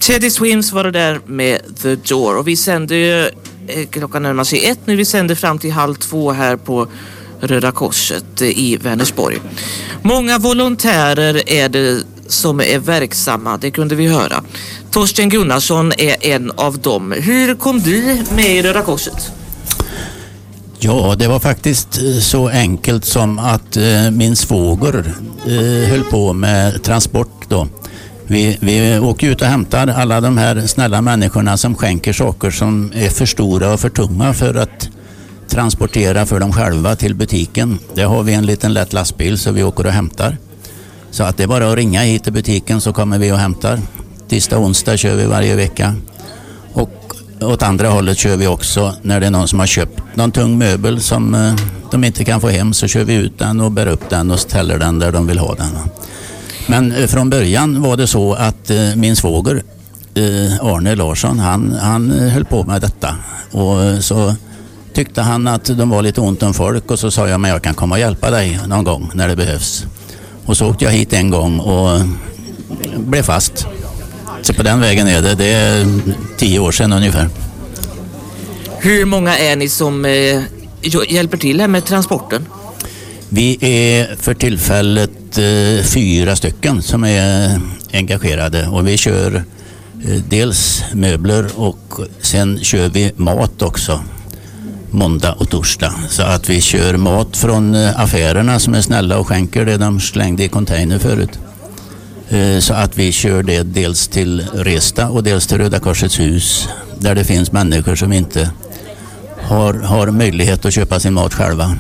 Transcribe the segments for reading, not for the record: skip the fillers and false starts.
Teddy Swims var det där med The Door. Och vi sänder ju, klockan närmar sig 1 nu, vi sänder fram till 1:30 här på Röda Korset i Vänersborg. Många volontärer är det som är verksamma, det kunde vi höra. Torsten Gunnarsson är en av dem. Hur kom du med i Röda Korset? Ja, det var faktiskt så enkelt som att min svåger höll på med transport då. Vi åker ut och hämtar alla de här snälla människorna som skänker saker som är för stora och för tunga för att transportera för dem själva till butiken. Det har vi en liten lätt lastbil så vi åker och hämtar. Så att det är bara att ringa hit till butiken så kommer vi och hämtar. Tisdag och onsdag kör vi varje vecka. Och åt andra hållet kör vi också när det är någon som har köpt någon tung möbel som de inte kan få hem, så kör vi ut den och bär upp den och ställer den där de vill ha den. Men från början var det så att min svåger Arne Larsson, han höll på med detta. Och så tyckte han att de var lite ont om folk och så sa jag, men jag kan komma och hjälpa dig någon gång när det behövs. Och så åkte jag hit en gång och blev fast. Så på den vägen är det är 10 år sedan ungefär. Hur många är ni som hjälper till här med transporten? Vi är för tillfället 4 stycken som är engagerade och vi kör dels möbler och sen kör vi mat också måndag och torsdag. Så att vi kör mat från affärerna som är snälla och skänker det de slängde i container förut. Så att vi kör det dels till Resta och dels till Röda Korsets hus där det finns människor som inte har möjlighet att köpa sin mat själva.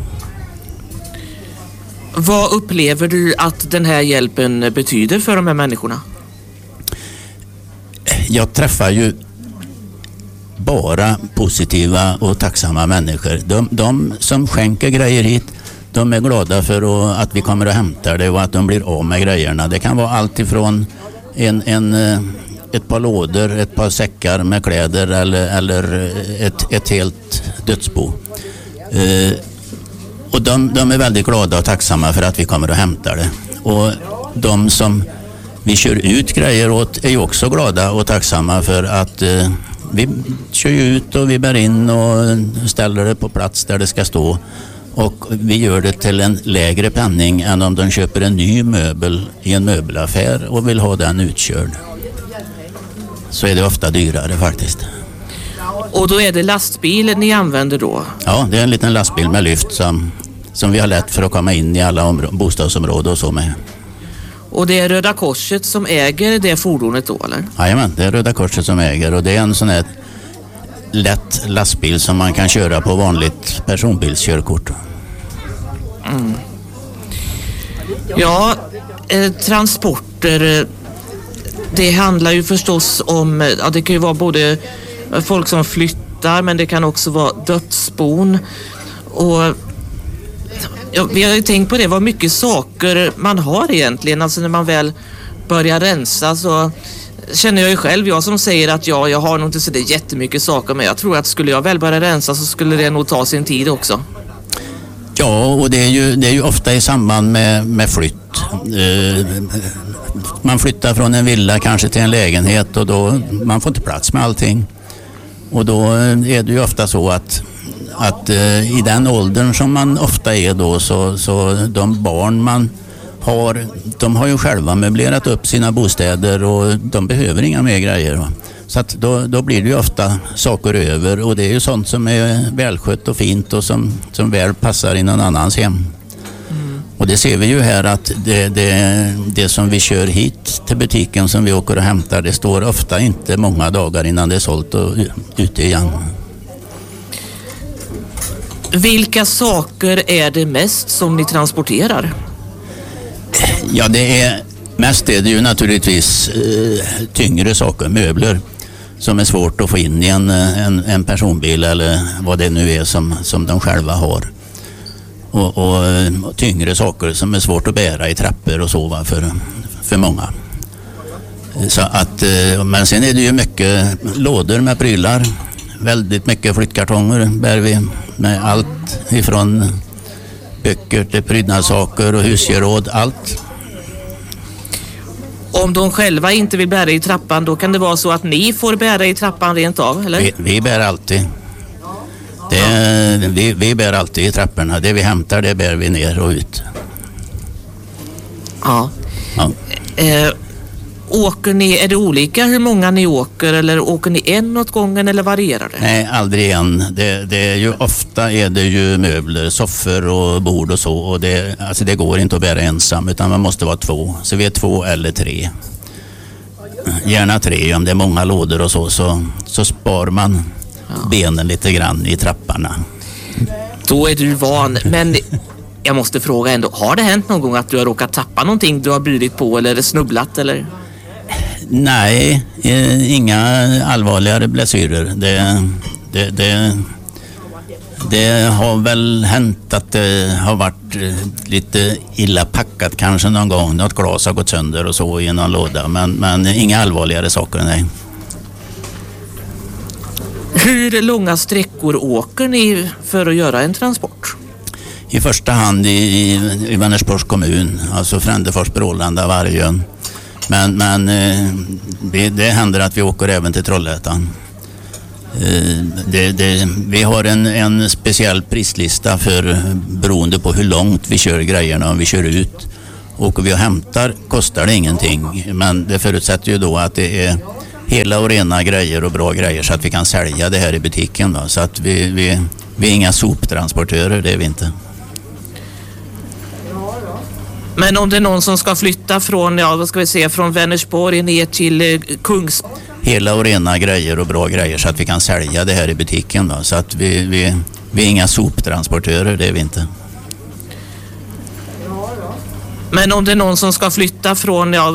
Vad upplever du att den här hjälpen betyder för de här människorna? Jag träffar ju bara positiva och tacksamma människor. De som skänker grejer hit, de är glada för att vi kommer och hämtar det och att de blir av med grejerna. Det kan vara allt ifrån ett par lådor, ett par säckar med kläder eller ett helt dödsbo. Och de är väldigt glada och tacksamma för att vi kommer och hämtar det. Och de som vi kör ut grejer åt är ju också glada och tacksamma för att vi kör ut och vi bär in och ställer det på plats där det ska stå. Och vi gör det till en lägre penning än om de köper en ny möbel i en möbelaffär och vill ha den utkörd. Så är det ofta dyrare faktiskt. Och då är det lastbilen ni använder då? Ja, det är en liten lastbil med lyft som vi har lätt för att komma in i alla bostadsområden och så med. Och det är Röda Korset som äger det fordonet då, eller? Jajamän, det är Röda Korset som äger och det är en sån här lätt lastbil som man kan köra på vanligt personbilskörkort. Mm. Ja, transporter, det handlar ju förstås om, ja, det kan ju vara både folk som flyttar men det kan också vara dödsbon. Och ja, vi har ju tänkt på det, vad mycket saker man har egentligen. Alltså när man väl börjar rensa så känner jag ju själv, jag som säger att jag har nog inte så det jättemycket saker, men jag tror att skulle jag väl börja rensa så skulle det nog ta sin tid också. Ja, och det är ju ofta i samband med flytt. Man flyttar från en villa kanske till en lägenhet och då man får inte plats med allting. Och då är det ju ofta så att i den åldern som man ofta är då så de barn man har, de har ju själva möblerat upp sina bostäder och de behöver inga mer grejer. Va? Så att då blir det ju ofta saker över och det är ju sånt som är välskött och fint och som väl passar i någon annans hem. Mm. Och det ser vi ju här att det som vi kör hit till butiken som vi åker och hämtar, det står ofta inte många dagar innan det är sålt och ute igen. Vilka saker är det mest som ni transporterar? Ja, mest är det ju naturligtvis tyngre saker, möbler som är svårt att få in i en personbil eller vad det nu är som de själva har. Och tyngre saker som är svårt att bära i trappor och så för många. Så att, men sen är det ju mycket lådor med prylar. Väldigt mycket flyttkartonger bär vi med allt ifrån böcker till prydnadssaker och husgeråd, allt. Om de själva inte vill bära i trappan, då kan det vara så att ni får bära i trappan rent av, eller? Vi bär alltid. Vi bär alltid i trapporna. Det vi hämtar, det bär vi ner och ut. Ja. Åker ni, är det olika hur många ni åker, eller åker ni en åt gången, eller varierar det? Nej, aldrig en. Det är ju ofta är det ju möbler, soffor och bord och så, och det går inte att bära ensam, utan man måste vara 2. Så vi är 2 eller 3. Gärna 3 om det är många lådor och så spar man benen lite grann i trapporna. Då är du van, men jag måste fråga ändå, har det hänt någon gång att du har råkat tappa någonting du har burit på eller snubblat, eller? Nej, inga allvarligare blessyrer. Det har väl hänt att det har varit lite illa packat kanske någon gång. Något glas har gått sönder och så i någon låda, men inga allvarligare saker, nej. Hur långa sträckor åker ni för att göra en transport? I första hand i Vänersborgs kommun, alltså Frändefors, Brålanda, Vargön. Men det händer att vi åker även till Trollhättan. Vi har en speciell prislista beroende på hur långt vi kör grejerna. Om vi kör ut, åker vi och hämtar, kostar det ingenting. Men det förutsätter ju då att det är hela och rena grejer och bra grejer så att vi kan sälja det här i butiken. Då. Så att vi är inga soptransportörer, det är vi inte. Men om det är någon som ska flytta från Vänersborg ner till Kungs... Hela och rena grejer och bra grejer så att vi kan sälja det här i butiken. Då. Så att vi är inga soptransportörer, det är vi inte. Men om det är någon som ska flytta från